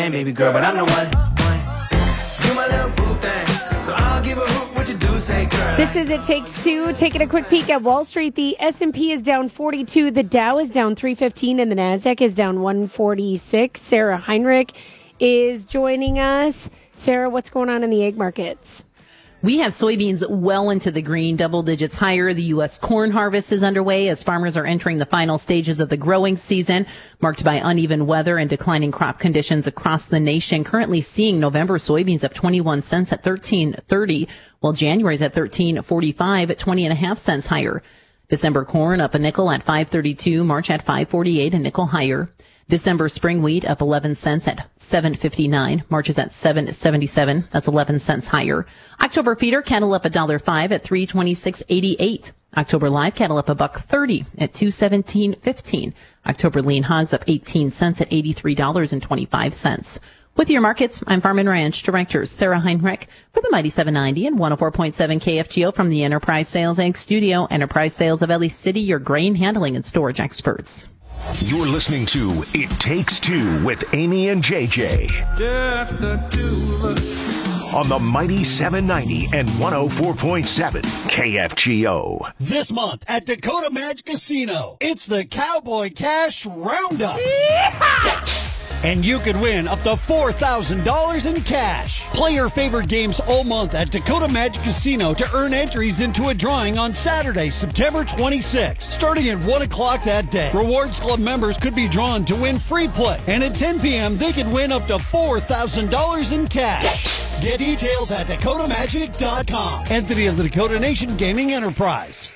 man, baby girl, but I'm the one. You my little boo thing, so I'll give a hoot what you do, say girl. This is It Takes Two. Taking a quick peek at Wall Street. The S&P is down 42. The Dow is down 315, and the Nasdaq is down 146. Sarah Heinrich is joining us. Sarah, what's going on in the egg markets? We have soybeans well into the green, double digits higher. The U.S. corn harvest is underway as farmers are entering the final stages of the growing season, marked by uneven weather and declining crop conditions across the nation. Currently seeing November soybeans up 21 cents at $13.30, while January's at $13.45 at 20.5 cents higher. December corn up a nickel at $5.32, March at $5.48, a nickel higher. December spring wheat up 11 cents at $7.59. March is at $7.77. That's 11 cents higher. October feeder cattle up $1.05 at $326.88. October live cattle up $1.30 at $217.15. October lean hogs up 18 cents at $83.25. With your markets, I'm Farm and Ranch Director Sarah Heinrich for the Mighty 790 and 104.7 KFGO from the Enterprise Sales Egg Studio. Enterprise Sales of Ellie City, your grain handling and storage experts. You're listening to It Takes Two with Amy and JJ. Just the two of us. On the Mighty 790 and 104.7 KFGO. This month at Dakota Magic Casino, it's the Cowboy Cash Roundup. Yeehaw! And you could win up to $4,000 in cash. Play your favorite games all month at Dakota Magic Casino to earn entries into a drawing on Saturday, September 26th, starting at 1 o'clock that day. Rewards Club members could be drawn to win free play. And at 10 p.m., they could win up to $4,000 in cash. Get details at DakotaMagic.com. Entity of the Dakota Nation Gaming Enterprise.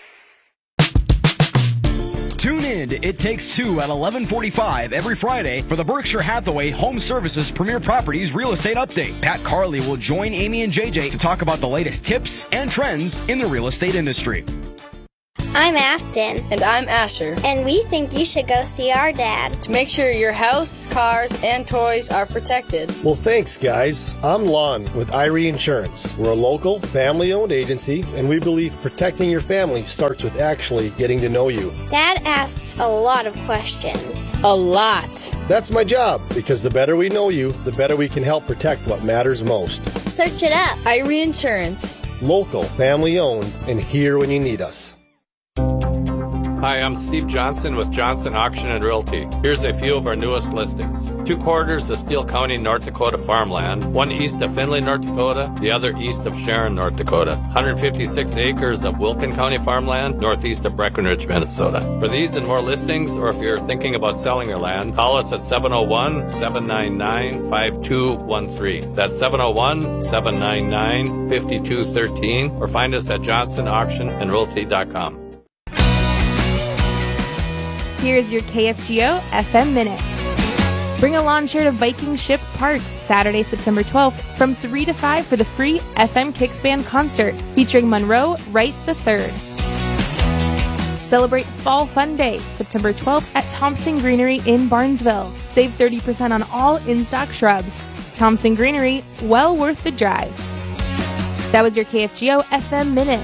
Tune in to It Takes Two at 11:45 every Friday for the Berkshire Hathaway Home Services Premier Properties Real Estate Update. Pat Carley will join Amy and JJ to talk about the latest tips and trends in the real estate industry. I'm Afton. And I'm Asher. And we think you should go see our dad. To make sure your house, cars, and toys are protected. Well, thanks, guys. I'm Lon with Irie Insurance. We're a local, family-owned agency, and we believe protecting your family starts with actually getting to know you. Dad asks a lot of questions. A lot. That's my job, because the better we know you, the better we can help protect what matters most. Search it up. Irie Insurance. Local, family-owned, and here when you need us. Hi, I'm Steve Johnson with Johnson Auction and Realty. Here's a few of our newest listings. 2 quarters of Steele County, North Dakota farmland, one east of Findlay, North Dakota, the other east of Sharon, North Dakota. 156 acres of Wilkin County farmland, northeast of Breckenridge, Minnesota. For these and more listings, or if you're thinking about selling your land, call us at 701-799-5213. That's 701-799-5213, or find us at johnsonauctionandrealty.com. Here's your KFGO FM Minute. Bring a lawn chair to Viking Ship Park Saturday, September 12th from 3 to 5 for the free FM Kicks Band concert featuring Monroe Wright III. Celebrate Fall Fun Day September 12th at Thompson Greenery in Barnesville. Save 30% on all in-stock shrubs. Thompson Greenery, well worth the drive. That was your KFGO FM Minute.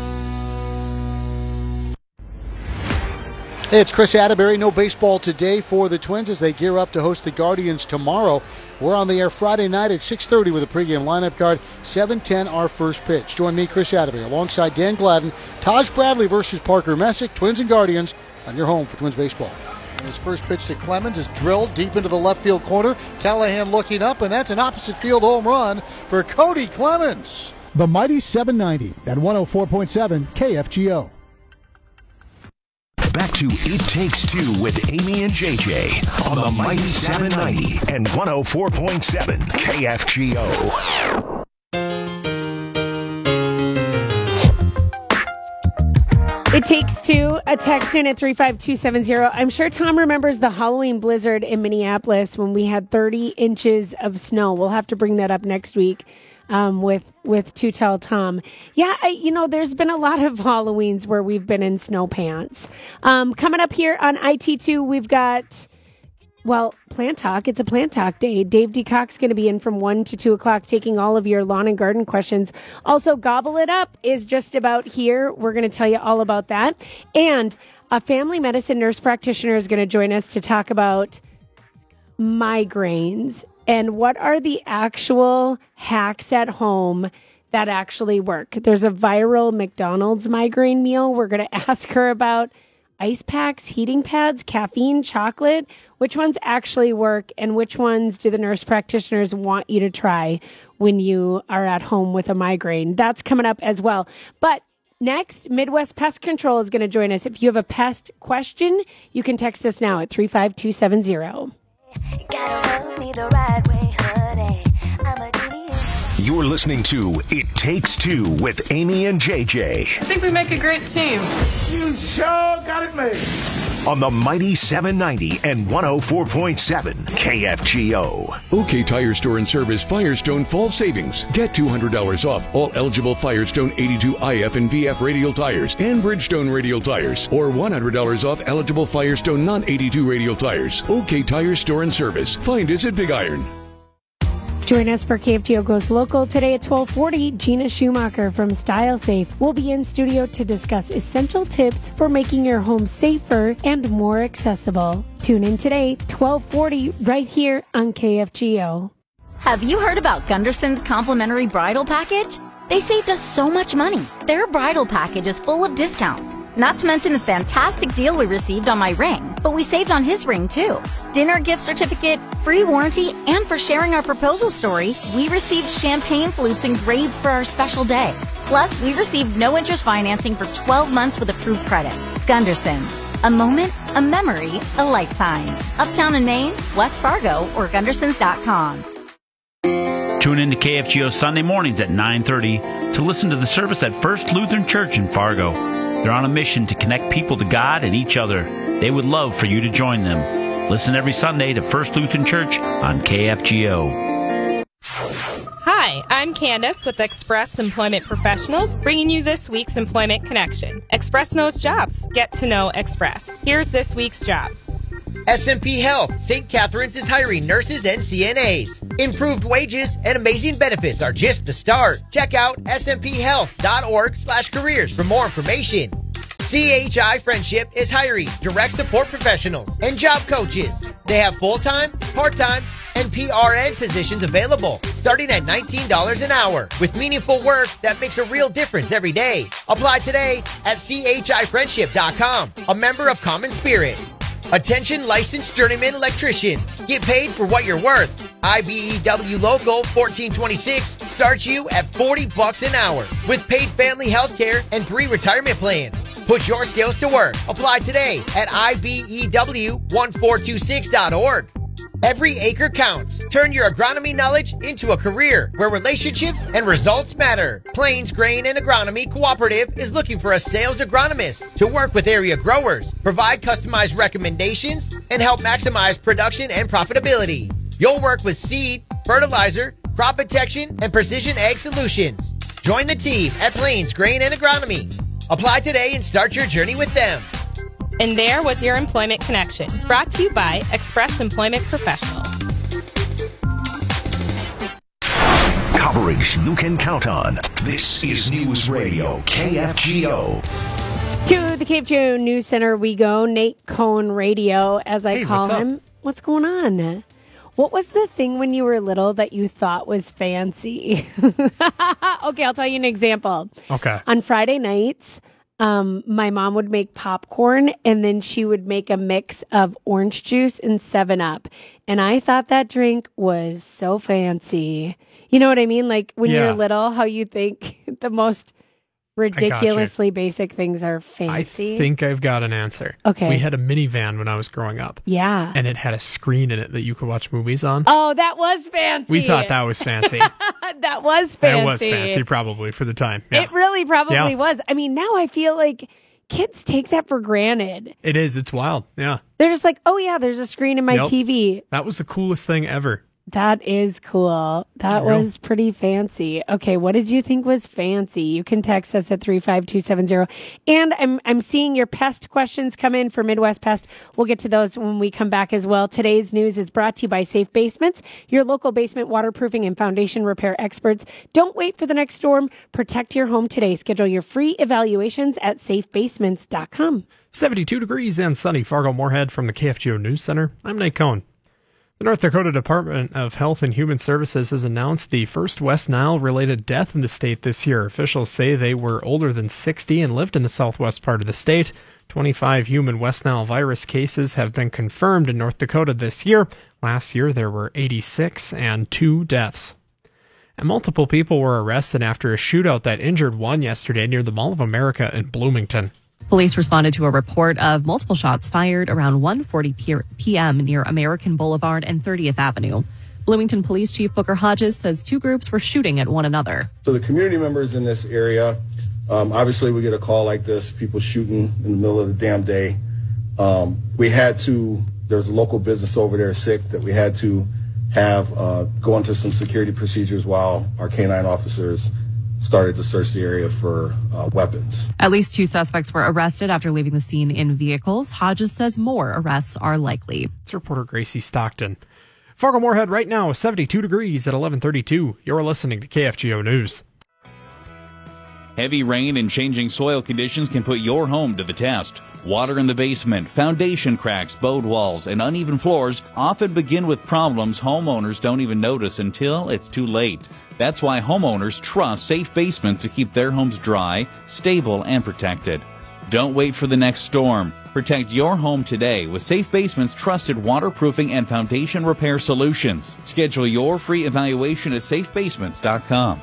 Hey, it's Chris Atterbury. No baseball today for the Twins as they gear up to host the Guardians tomorrow. We're on the air Friday night at 6:30 with a pregame lineup card. 7:10 our first pitch. Join me, Chris Atterbury, alongside Dan Gladden. Taj Bradley versus Parker Messick. Twins and Guardians on your home for Twins baseball. His first pitch to Clemens is drilled deep into the left field corner. Callahan looking up, and that's an opposite field home run for Cody Clemens. The Mighty 790 at 104.7 KFGO. Back to It Takes Two with Amy and JJ on the Mighty 790 and 104.7 KFGO. It Takes Two, a text in at 35270. I'm sure Tom remembers the Halloween blizzard in Minneapolis when we had 30 inches of snow. We'll have to bring that up next week. With To Tell Tom. Yeah, there's been a lot of Halloweens where we've been in snow pants. Coming up here on IT2, we've got, Plant Talk. It's a Plant Talk day. Dave DeCock's going to be in from 1 to 2 o'clock taking all of your lawn and garden questions. Also, Gobble It Up is just about here. We're going to tell you all about that. And a family medicine nurse practitioner is going to join us to talk about migraines And what are the actual hacks at home that actually work? There's a viral McDonald's migraine meal. We're going to ask her about ice packs, heating pads, caffeine, chocolate. Which ones actually work, and which ones do the nurse practitioners want you to try when you are at home with a migraine? That's coming up as well. But next, Midwest Pest Control is going to join us. If you have a pest question, you can text us now at 35270. You're listening to It Takes Two with Amy and JJ. I think we make a great team. You sure got it made. On the Mighty 790 and 104.7 KFGO. OK Tire Store and Service Firestone Fall Savings. Get $200 off all eligible Firestone 82 IF and VF radial tires and Bridgestone radial tires. Or $100 off eligible Firestone non-82 radial tires. OK Tire Store and Service. Find us at Big Iron. Join us for KFGO Goes Local today at 1240. Gina Schumacher from Style Safe will be in studio to discuss essential tips for making your home safer and more accessible. Tune in today, 1240, right here on KFGO. Have you heard about Gunderson's complimentary bridal package? They saved us so much money. Their bridal package is full of discounts. Not to mention the fantastic deal we received on my ring, but we saved on his ring too. Dinner gift certificate, free warranty, and for sharing our proposal story, we received champagne flutes engraved for our special day. Plus, we received no interest financing for 12 months with approved credit. Gunderson's. A moment, a memory, a lifetime. Uptown in Maine, West Fargo, or Gundersons.com. Tune in to KFGO Sunday mornings at 9:30 to listen to the service at First Lutheran Church in Fargo. They're on a mission to connect people to God and each other. They would love for you to join them. Listen every Sunday to First Lutheran Church on KFGO. Hi, I'm Candace with Express Employment Professionals, bringing you this week's Employment Connection. Express knows jobs. Get to know Express. Here's this week's jobs. SMP Health, St. Catherine's is hiring nurses and CNAs. Improved wages and amazing benefits are just the start. Check out smphealth.org/careers for more information. CHI Friendship is hiring direct support professionals and job coaches. They have full-time, part-time, and PRN positions available, starting at $19 an hour, with meaningful work that makes a real difference every day. Apply today at chifriendship.com, a member of Common Spirit. Attention licensed journeyman electricians. Get paid for what you're worth. IBEW Local 1426 starts you at $40 an hour with paid family health care and 3 retirement plans. Put your skills to work. Apply today at IBEW1426.org. Every acre counts. Turn your agronomy knowledge into a career where relationships and results matter. Plains Grain and Agronomy Cooperative is looking for a sales agronomist to work with area growers, provide customized recommendations, and help maximize production and profitability. You'll work with seed, fertilizer, crop protection, and precision ag solutions. Join the team at Plains Grain and Agronomy. Apply today and start your journey with them. And there was your Employment Connection, brought to you by Express Employment Professionals. Coverage you can count on. This is News Radio KFGO. To the KFGO News Center we go. Nate Cohn Radio, as I call him. What's going on? What was the thing when you were little that you thought was fancy? Okay, I'll tell you an example. Okay. On Friday nights, my mom would make popcorn, and then she would make a mix of orange juice and 7-Up. And I thought that drink was so fancy. You know what I mean? Like when you're little, how you think the most ridiculously basic things are fancy. I think I've got an answer. Okay. We had a minivan when I was growing up. Yeah. And it had a screen in it that you could watch movies on. Oh, that was fancy. We thought that was fancy. That was fancy. It was fancy, probably, for the time. Yeah. It really probably was. I mean, now I feel like kids take that for granted. It is. It's wild. Yeah. They're just like, oh, yeah, there's a screen in my TV. That was the coolest thing ever. That is cool. That was pretty fancy. Okay, what did you think was fancy? You can text us at 35270. And I'm seeing your pest questions come in for Midwest Pest. We'll get to those when we come back as well. Today's news is brought to you by Safe Basements, your local basement waterproofing and foundation repair experts. Don't wait for the next storm. Protect your home today. Schedule your free evaluations at safebasements.com. 72 degrees and sunny Fargo Moorhead from the KFGO News Center. I'm Nate Cohn. The North Dakota Department of Health and Human Services has announced the first West Nile-related death in the state this year. Officials say they were older than 60 and lived in the southwest part of the state. 25 human West Nile virus cases have been confirmed in North Dakota this year. Last year, there were 86 and 2 deaths. And multiple people were arrested after a shootout that injured one yesterday near the Mall of America in Bloomington. Police responded to a report of multiple shots fired around 1:40 p.m. near American Boulevard and 30th Avenue. Bloomington Police Chief Booker Hodges says 2 groups were shooting at one another. So the community members in this area, obviously we get a call like this, people shooting in the middle of the damn day. There's a local business over there sick that we had to have go into some security procedures while our canine officers started to search the area for weapons. At least 2 suspects were arrested after leaving the scene in vehicles. Hodges says more arrests are likely. It's reporter Gracie Stockton. Fargo-Moorhead right now, 72 degrees at 11:32. You're listening to KFGO News. Heavy rain and changing soil conditions can put your home to the test. Water in the basement, foundation cracks, bowed walls, and uneven floors often begin with problems homeowners don't even notice until it's too late. That's why homeowners trust Safe Basements to keep their homes dry, stable, and protected. Don't wait for the next storm. Protect your home today with Safe Basements' trusted waterproofing and foundation repair solutions. Schedule your free evaluation at safebasements.com.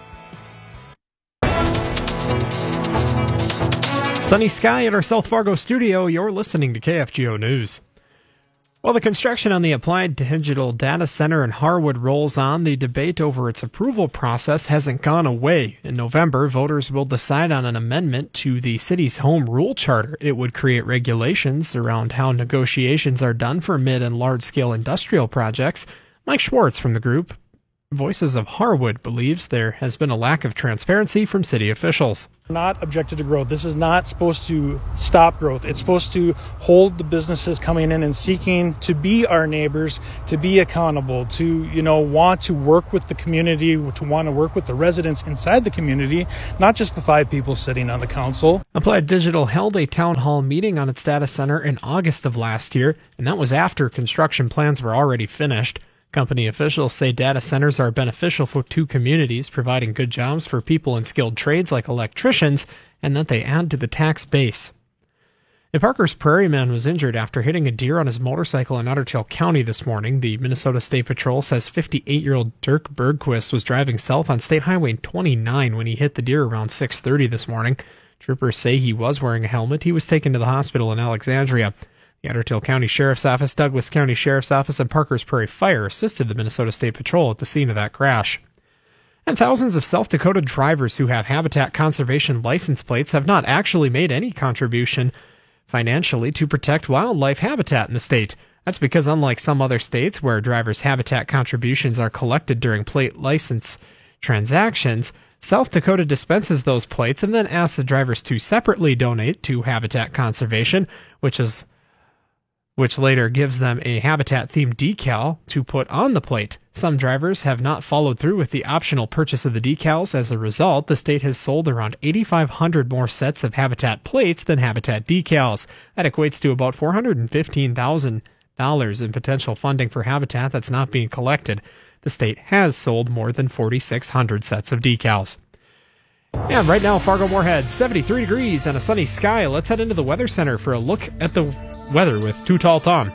Sunny sky at our South Fargo studio. You're listening to KFGO News. While the construction on the Applied Digital Data Center in Harwood rolls on, the debate over its approval process hasn't gone away. In November, voters will decide on an amendment to the city's home rule charter. It would create regulations around how negotiations are done for mid- and large-scale industrial projects. Mike Schwartz from the group Voices of Harwood believes there has been a lack of transparency from city officials. Not objected to growth. This is not supposed to stop growth. It's supposed to hold the businesses coming in and seeking to be our neighbors, to be accountable, to, want to work with the community, to want to work with the residents inside the community, not just the 5 people sitting on the council. Applied Digital held a town hall meeting on its data center in August of last year, and that was after construction plans were already finished. Company officials say data centers are beneficial for 2 communities, providing good jobs for people in skilled trades like electricians, and that they add to the tax base. A Parker's Prairie man was injured after hitting a deer on his motorcycle in Otter Tail County this morning. The Minnesota State Patrol says 58-year-old Dirk Bergquist was driving south on State Highway 29 when he hit the deer around 6:30 this morning. Troopers say he was wearing a helmet. He was taken to the hospital in Alexandria. The Otter Tail County Sheriff's Office, Douglas County Sheriff's Office, and Parker's Prairie Fire assisted the Minnesota State Patrol at the scene of that crash. And thousands of South Dakota drivers who have habitat conservation license plates have not actually made any contribution financially to protect wildlife habitat in the state. That's because unlike some other states where drivers' habitat contributions are collected during plate license transactions, South Dakota dispenses those plates and then asks the drivers to separately donate to habitat conservation, which later gives them a habitat-themed decal to put on the plate. Some drivers have not followed through with the optional purchase of the decals. As a result, the state has sold around 8,500 more sets of habitat plates than habitat decals. That equates to about $415,000 in potential funding for habitat that's not being collected. The state has sold more than 4,600 sets of decals. And right now, Fargo-Moorhead, 73 degrees and a sunny sky. Let's head into the Weather Center for a look at the weather with Too Tall Tom.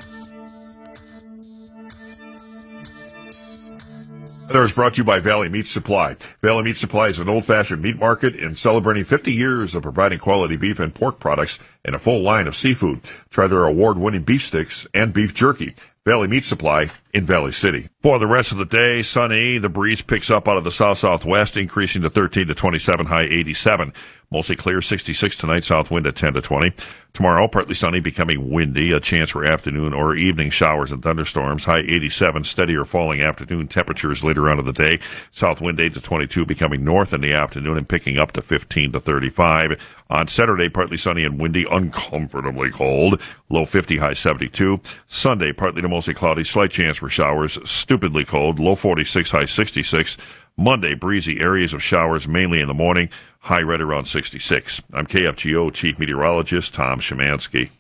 Weather is brought to you by Valley Meat Supply. Valley Meat Supply is an old-fashioned meat market and celebrating 50 years of providing quality beef and pork products and a full line of seafood. Try their award-winning beef sticks and beef jerky. Valley Meat Supply in Valley City. For the rest of the day, sunny. The breeze picks up out of the south-southwest, increasing to 13 to 27, high 87. Mostly clear, 66 tonight, south wind at 10 to 20. Tomorrow, partly sunny, becoming windy. A chance for afternoon or evening showers and thunderstorms. High 87, steady or falling afternoon temperatures later on in the day. South wind 8 to 22, becoming north in the afternoon and picking up to 15 to 35. On Saturday, partly sunny and windy, uncomfortably cold. Low 50, high 72. Sunday, partly to mostly cloudy, slight chance for showers. Stupidly cold. Low 46, high 66. Monday, breezy, areas of showers mainly in the morning. High right around 66. I'm KFGO Chief Meteorologist Tom Szymanski.